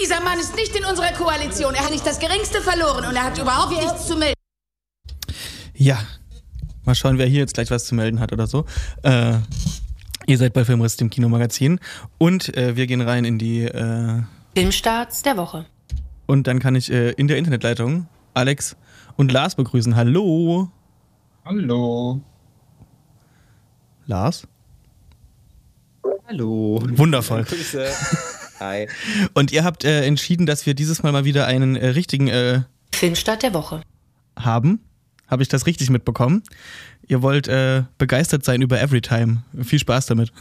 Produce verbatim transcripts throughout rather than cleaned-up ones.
Dieser Mann ist nicht in unserer Koalition. Er hat nicht das Geringste verloren und er hat überhaupt nichts zu melden. Ja, mal schauen, wer hier jetzt gleich was zu melden hat oder so. Äh, ihr seid bei Filmriss, dem Kinomagazin. Und äh, wir gehen rein in die... Äh, Filmstarts der Woche. Und dann kann ich äh, in der Internetleitung Alex und Lars begrüßen. Hallo. Hallo. Lars? Hallo. Wundervoll. Grüße. Hi. Und ihr habt äh, entschieden, dass wir dieses Mal mal wieder einen äh, richtigen äh, Filmstart der Woche haben. Habe ich das richtig mitbekommen? Ihr wollt äh, begeistert sein über Everytime. Viel Spaß damit.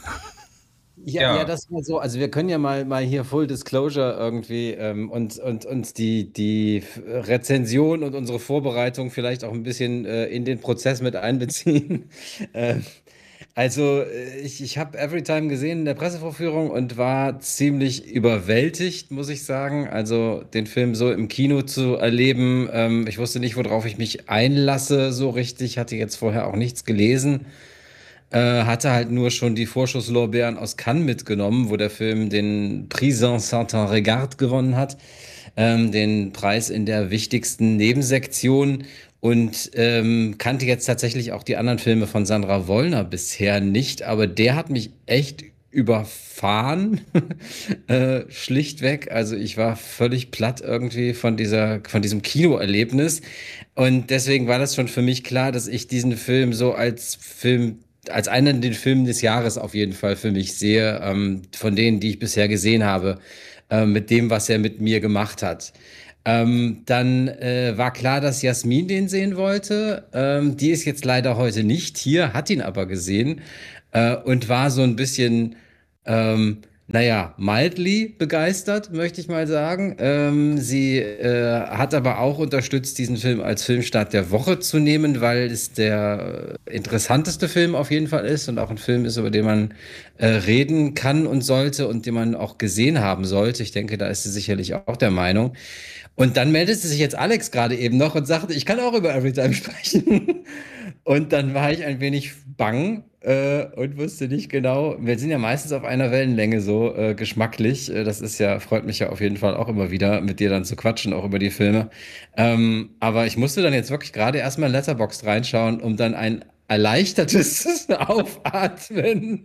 Ja, ja, ja, das war so. Also wir können ja mal, mal hier Full Disclosure irgendwie ähm, und, und, und die, die Rezension und unsere Vorbereitung vielleicht auch ein bisschen äh, in den Prozess mit einbeziehen. ähm, also ich, ich habe Everytime gesehen in der Pressevorführung und war ziemlich überwältigt, muss ich sagen. Also den Film so im Kino zu erleben, ähm, ich wusste nicht, worauf ich mich einlasse so richtig, hatte jetzt vorher auch nichts gelesen. Äh, hatte halt nur schon die Vorschusslorbeeren aus Cannes mitgenommen, wo der Film den Prix en Certain Regard gewonnen hat, ähm, den Preis in der wichtigsten Nebensektion und ähm, kannte jetzt tatsächlich auch die anderen Filme von Sandra Wollner bisher nicht, aber der hat mich echt überfahren, äh, schlichtweg. Also ich war völlig platt irgendwie von dieser, von diesem Kinoerlebnis und deswegen war das schon für mich klar, dass ich diesen Film so als Film als einen den Filmen des Jahres auf jeden Fall für mich sehe, ähm, von denen, die ich bisher gesehen habe, äh, mit dem, was er mit mir gemacht hat. Ähm, dann äh, war klar, dass Jasmin den sehen wollte. Ähm, die ist jetzt leider heute nicht hier, hat ihn aber gesehen äh, und war so ein bisschen, ähm, naja, mildly begeistert, möchte ich mal sagen. Ähm, sie äh, hat aber auch unterstützt, diesen Film als Filmstart der Woche zu nehmen, weil es der interessanteste Film auf jeden Fall ist und auch ein Film ist, über den man äh, reden kann und sollte und den man auch gesehen haben sollte. Ich denke, da ist sie sicherlich auch der Meinung. Und dann meldete sich jetzt Alex gerade eben noch und sagte, ich kann auch über Everytime sprechen. Und dann war ich ein wenig bang äh, und wusste nicht genau. Wir sind ja meistens auf einer Wellenlänge so äh, geschmacklich. Äh, das ist ja, freut mich ja auf jeden Fall auch immer wieder, mit dir dann zu quatschen, auch über die Filme. Ähm, aber ich musste dann jetzt wirklich gerade erstmal in Letterboxd reinschauen, um dann ein erleichtertes Aufatmen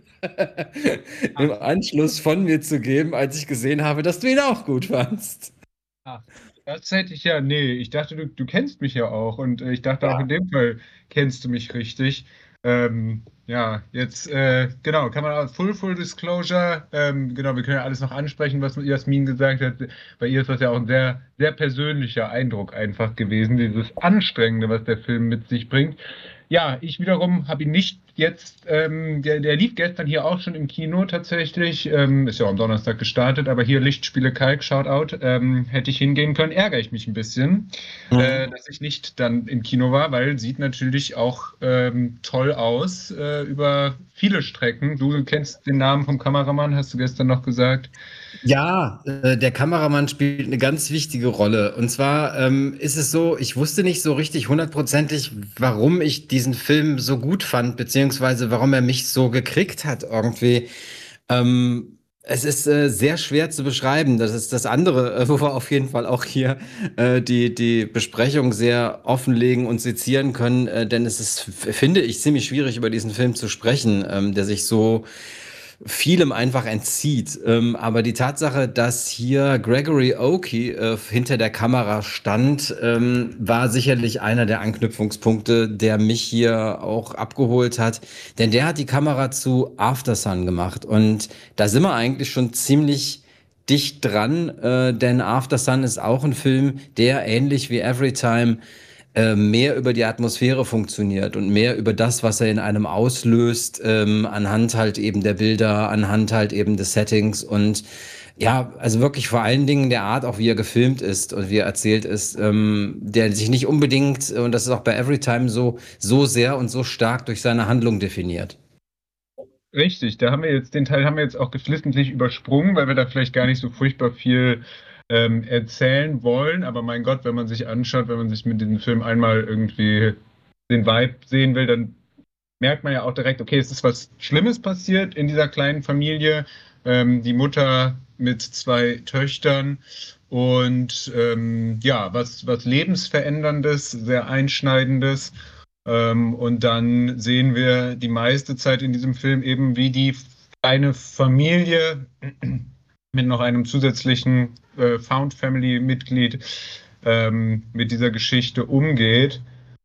im Anschluss von mir zu geben, als ich gesehen habe, dass du ihn auch gut fandst. Ach, das hätte ich ja, nee, ich dachte, du, du kennst mich ja auch und äh, ich dachte auch Ja. in dem Fall kennst du mich richtig. Ähm, ja, jetzt, äh, genau, kann man auch Full, Full Disclosure, ähm, genau, wir können ja alles noch ansprechen, was Jasmin gesagt hat. Bei ihr ist das ja auch ein sehr, sehr persönlicher Eindruck einfach gewesen, dieses Anstrengende, was der Film mit sich bringt. Ja, ich wiederum habe ihn nicht jetzt, ähm, der, der lief gestern hier auch schon im Kino tatsächlich, ähm, ist ja auch am Donnerstag gestartet, aber hier Lichtspiele Kalk, Shoutout, ähm, hätte ich hingehen können, ärgere ich mich ein bisschen, Mhm. äh, dass ich nicht dann im Kino war, weil sieht natürlich auch ähm, toll aus äh, über viele Strecken. Du kennst den Namen vom Kameramann, hast du gestern noch gesagt. Ja, äh, der Kameramann spielt eine ganz wichtige Rolle. Und zwar ähm, ist es so, ich wusste nicht so richtig hundertprozentig, warum ich diesen Film so gut fand, beziehungsweise warum er mich so gekriegt hat irgendwie. Ähm, es ist äh, sehr schwer zu beschreiben. Das ist das andere, äh, wo wir auf jeden Fall auch hier äh, die, die Besprechung sehr offenlegen und sezieren können. Äh, denn es ist, f- finde ich, ziemlich schwierig, über diesen Film zu sprechen, ähm, der sich so vielem einfach entzieht. Ähm, aber die Tatsache, dass hier Gregory Oki äh, hinter der Kamera stand, ähm, war sicherlich einer der Anknüpfungspunkte, der mich hier auch abgeholt hat. Denn der hat die Kamera zu Aftersun gemacht. Und da sind wir eigentlich schon ziemlich dicht dran, äh, denn Aftersun ist auch ein Film, der ähnlich wie Everytime äh, mehr über die Atmosphäre funktioniert und mehr über das, was er in einem auslöst, ähm, anhand halt eben der Bilder, anhand halt eben des Settings und ja, also wirklich vor allen Dingen der Art, auch wie er gefilmt ist und wie er erzählt ist, ähm, der sich nicht unbedingt, und das ist auch bei Everytime so, so sehr und so stark durch seine Handlung definiert. Richtig, da haben wir jetzt, den Teil haben wir jetzt auch geflissentlich übersprungen, weil wir da vielleicht gar nicht so furchtbar viel ähm, erzählen wollen. Aber mein Gott, wenn man sich anschaut, wenn man sich mit diesem Film einmal irgendwie den Vibe sehen will, dann merkt man ja auch direkt, okay, es ist was Schlimmes passiert in dieser kleinen Familie. ähm, die Mutter mit zwei Töchtern und ähm, ja, was, was Lebensveränderndes, sehr Einschneidendes. Ähm, und dann sehen wir die meiste Zeit in diesem Film eben, wie die kleine Familie mit noch einem zusätzlichen äh, Found-Family-Mitglied ähm, mit dieser Geschichte umgeht.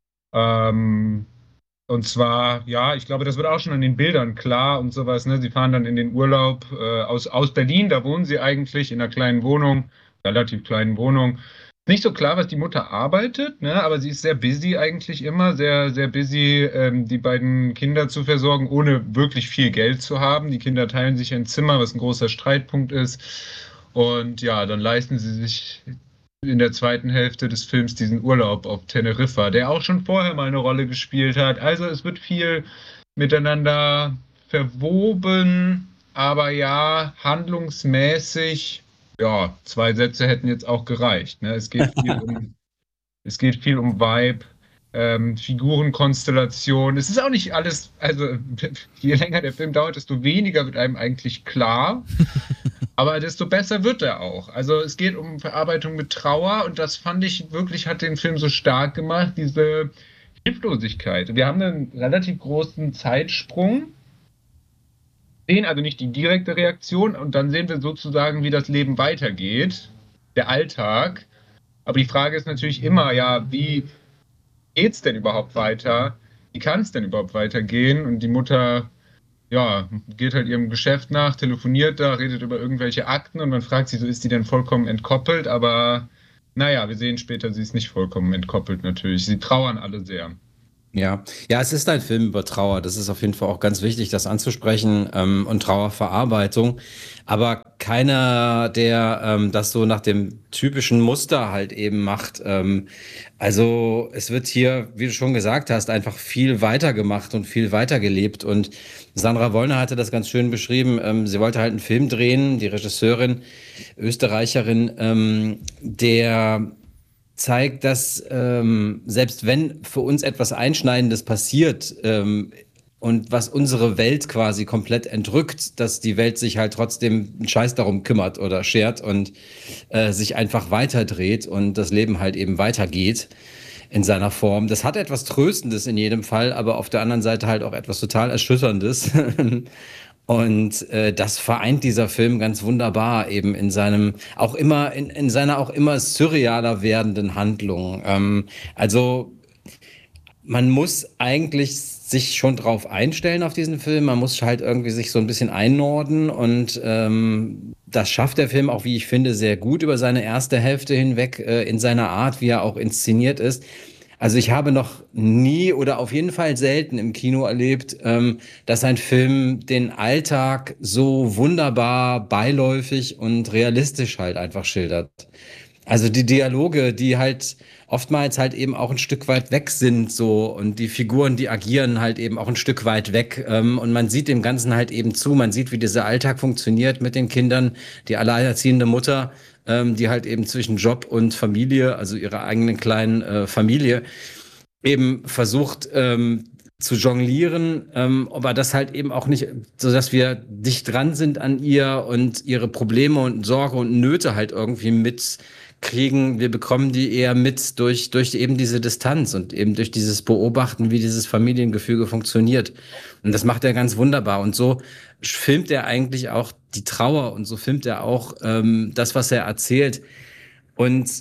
Ähm, und zwar, ja, ich glaube, das wird auch schon an den Bildern klar und sowas. Ne? Sie fahren dann in den Urlaub äh, aus, aus Berlin, da wohnen sie eigentlich in einer kleinen Wohnung, relativ kleinen Wohnung. Nicht so klar, was die Mutter arbeitet, ne? Aber sie ist sehr busy eigentlich immer, sehr, sehr busy, ähm, die beiden Kinder zu versorgen, ohne wirklich viel Geld zu haben. Die Kinder teilen sich ein Zimmer, was ein großer Streitpunkt ist. Und ja, dann leisten sie sich in der zweiten Hälfte des Films diesen Urlaub auf Teneriffa, der auch schon vorher mal eine Rolle gespielt hat. Also es wird viel miteinander verwoben, aber ja, handlungsmäßig, ja, zwei Sätze hätten jetzt auch gereicht. Ne? Es geht viel um, es geht viel um Vibe, ähm, Figurenkonstellation. Es ist auch nicht alles, also je länger der Film dauert, desto weniger wird einem eigentlich klar. Aber desto besser wird er auch. Also es geht um Verarbeitung mit Trauer und das fand ich wirklich, hat den Film so stark gemacht, diese Hilflosigkeit. Wir haben einen relativ großen Zeitsprung, sehen also nicht die direkte Reaktion und dann sehen wir sozusagen, wie das Leben weitergeht, der Alltag. Aber die Frage ist natürlich immer, ja, wie geht es denn überhaupt weiter? Wie kann es denn überhaupt weitergehen? Und die Mutter, ja, geht halt ihrem Geschäft nach, telefoniert da, redet über irgendwelche Akten und man fragt sich, so ist die denn vollkommen entkoppelt? Aber naja, wir sehen später, sie ist nicht vollkommen entkoppelt natürlich. Sie trauern alle sehr. Ja, ja, es ist ein Film über Trauer. Das ist auf jeden Fall auch ganz wichtig, das anzusprechen, ähm, und Trauerverarbeitung. Aber keiner, der ähm, das so nach dem typischen Muster halt eben macht. Ähm, also es wird hier, wie du schon gesagt hast, einfach viel weiter gemacht und viel weiter gelebt. Und Sandra Wollner hatte das ganz schön beschrieben. Ähm, sie wollte halt einen Film drehen, die Regisseurin, Österreicherin, ähm, der zeigt, dass ähm, selbst wenn für uns etwas Einschneidendes passiert ähm, und was unsere Welt quasi komplett entrückt, dass die Welt sich halt trotzdem einen Scheiß darum kümmert oder schert und äh, sich einfach weiterdreht und das Leben halt eben weitergeht in seiner Form. Das hat etwas Tröstendes in jedem Fall, aber auf der anderen Seite halt auch etwas total Erschütterndes. Und äh, das vereint dieser Film ganz wunderbar eben in seinem, auch immer, in, in seiner auch immer surrealer werdenden Handlung. Ähm, also man muss eigentlich sich schon drauf einstellen auf diesen Film. Man muss halt irgendwie sich so ein bisschen einnorden und ähm, das schafft der Film auch, wie ich finde, sehr gut über seine erste Hälfte hinweg, äh, in seiner Art, wie er auch inszeniert ist. Also ich habe noch nie oder auf jeden Fall selten im Kino erlebt, ähm, dass ein Film den Alltag so wunderbar beiläufig und realistisch halt einfach schildert. Also die Dialoge, die halt oftmals halt eben auch ein Stück weit weg sind so und die Figuren, die agieren halt eben auch ein Stück weit weg ähm, und man sieht dem Ganzen halt eben zu, man sieht, wie dieser Alltag funktioniert mit den Kindern, die alleinerziehende Mutter, ähm, die halt eben zwischen Job und Familie, also ihrer eigenen kleinen äh, Familie, eben versucht ähm, zu jonglieren, ähm, aber das halt eben auch nicht, so dass wir dicht dran sind an ihr und ihre Probleme und Sorge und Nöte halt irgendwie mitkriegen. Wir bekommen die eher mit durch, durch eben diese Distanz und eben durch dieses Beobachten, wie dieses Familiengefüge funktioniert. Und das macht er ganz wunderbar. Und so filmt er eigentlich auch die Trauer und so filmt er auch ähm, das, was er erzählt. Und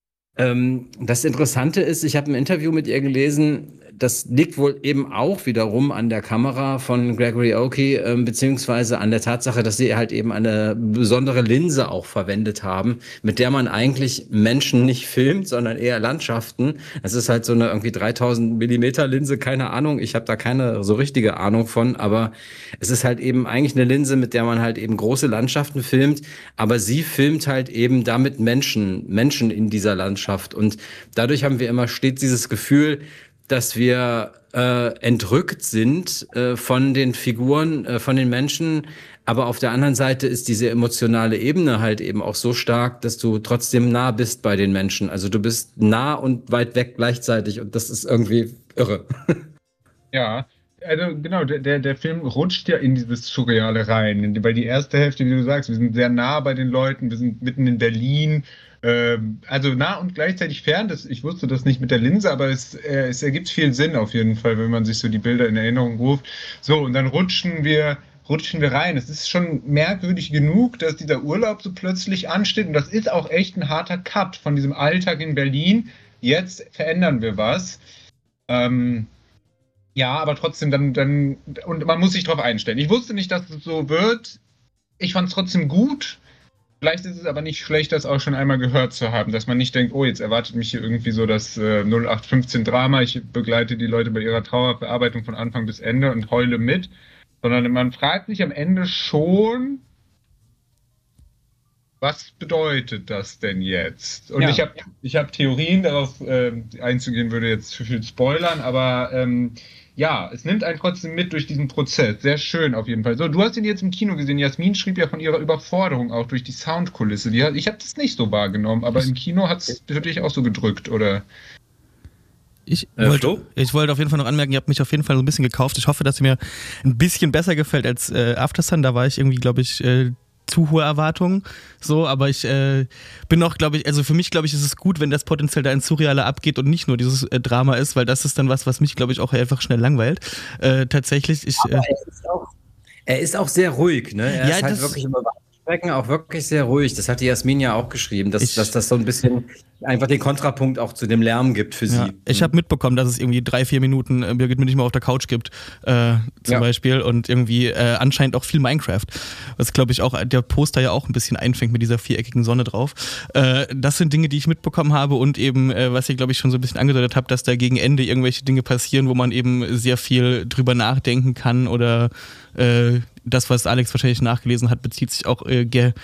ähm, das Interessante ist, ich habe ein Interview mit ihr gelesen, das liegt wohl eben auch wiederum an der Kamera von Gregory Oki, äh, beziehungsweise an der Tatsache, dass sie halt eben eine besondere Linse auch verwendet haben, mit der man eigentlich Menschen nicht filmt, sondern eher Landschaften. Es ist halt so eine irgendwie dreitausend Millimeter Linse, keine Ahnung, ich habe da keine so richtige Ahnung von, aber es ist halt eben eigentlich eine Linse, mit der man halt eben große Landschaften filmt, aber sie filmt halt eben damit Menschen, Menschen in dieser Landschaft und dadurch haben wir immer stets dieses Gefühl, dass wir äh, entrückt sind äh, von den Figuren, äh, von den Menschen. Aber auf der anderen Seite ist diese emotionale Ebene halt eben auch so stark, dass du trotzdem nah bist bei den Menschen. Also du bist nah und weit weg gleichzeitig und das ist irgendwie irre. Ja, also genau, der, der Film rutscht ja in dieses Surreale rein, weil die erste Hälfte, wie du sagst, wir sind sehr nah bei den Leuten, wir sind mitten in Berlin, ähm, also nah und gleichzeitig fern, das, ich wusste das nicht mit der Linse, aber es, äh, es ergibt viel Sinn auf jeden Fall, wenn man sich so die Bilder in Erinnerung ruft. So, und dann rutschen wir rutschen wir rein. Es ist schon merkwürdig genug, dass dieser Urlaub so plötzlich ansteht und das ist auch echt ein harter Cut von diesem Alltag in Berlin. Jetzt verändern wir was. Ähm, ja, aber trotzdem dann, dann, und man muss sich darauf einstellen. Ich wusste nicht, dass es so wird. Ich fand es trotzdem gut. Vielleicht ist es aber nicht schlecht, das auch schon einmal gehört zu haben, dass man nicht denkt, oh, jetzt erwartet mich hier irgendwie so das äh, null acht fünfzehn Drama, ich begleite die Leute bei ihrer Trauerbearbeitung von Anfang bis Ende und heule mit. Sondern man fragt sich am Ende schon, was bedeutet das denn jetzt? Und ja. ich habe ich hab Theorien, darauf äh, einzugehen würde jetzt zu viel spoilern, aber ähm, ja, es nimmt einen trotzdem mit durch diesen Prozess. Sehr schön auf jeden Fall. So, du hast ihn jetzt im Kino gesehen. Jasmin schrieb ja von ihrer Überforderung auch durch die Soundkulisse. Die, ich habe das nicht so wahrgenommen, aber im Kino hat es für dich auch so gedrückt, oder? Ich wollte, ich wollte auf jeden Fall noch anmerken, ihr habt mich auf jeden Fall so ein bisschen gekauft. Ich hoffe, dass ihr mir ein bisschen besser gefällt als äh, Aftersun. Da war ich irgendwie, glaube ich, äh, zu hohe Erwartungen. So, aber ich äh, bin auch, glaube ich, also für mich, glaube ich, ist es gut, wenn das potenziell da ins Surreale abgeht und nicht nur dieses äh, Drama ist, weil das ist dann was, was mich, glaube ich, auch einfach schnell langweilt. Äh, tatsächlich, ich. Äh, aber er ist, auch, er ist auch sehr ruhig, ne? Er ja, ist halt wirklich immer Strecken auch wirklich sehr ruhig. Das hat die Jasmin ja auch geschrieben, dass, ich, dass das so ein bisschen einfach den Kontrapunkt auch zu dem Lärm gibt für ja, sie. Ich habe mitbekommen, dass es irgendwie drei, vier Minuten äh, Birgit mir nicht mal auf der Couch gibt, äh, zum ja. Beispiel. Und irgendwie äh, anscheinend auch viel Minecraft. Was, glaube ich, auch der Poster ja auch ein bisschen einfängt mit dieser viereckigen Sonne drauf. Äh, das sind Dinge, die ich mitbekommen habe und eben, äh, was ihr, glaube ich, schon so ein bisschen angedeutet habt, dass da gegen Ende irgendwelche Dinge passieren, wo man eben sehr viel drüber nachdenken kann oder äh, das, was Alex wahrscheinlich nachgelesen hat, bezieht sich auch äh, ge-